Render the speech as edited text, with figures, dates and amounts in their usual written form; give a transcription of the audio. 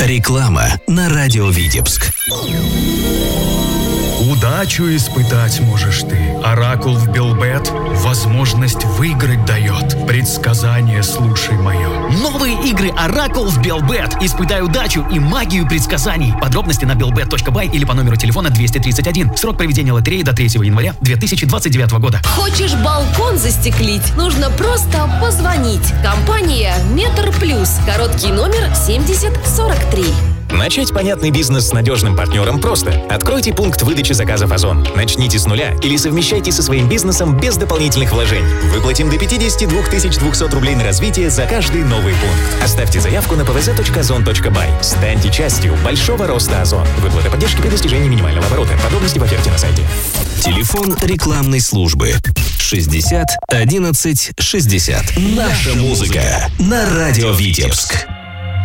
Реклама на радио Витебск. Удачу испытать можешь ты. Оракул в Белбет возможность выиграть дает. Предсказание слушай мое. Новые игры Оракул в Белбет. Испытай удачу и магию предсказаний. Подробности на belbet.by или по номеру телефона 231. Срок проведения лотереи до 3 января 2029 года. Хочешь балкон застеклить? Нужно просто позвонить. Компания Метр Плюс. Короткий номер 7043. Начать понятный бизнес с надежным партнером просто. Откройте пункт выдачи заказов «Озон». Начните с нуля или совмещайте со своим бизнесом без дополнительных вложений. Выплатим до 52 200 рублей на развитие за каждый новый пункт. Оставьте заявку на pvz.ozon.by. Станьте частью большого роста «Озон». Выплата поддержки при достижении минимального оборота. Подробности в оферте на сайте. Телефон рекламной службы 60 11 60. Наша музыка на радио Витебск.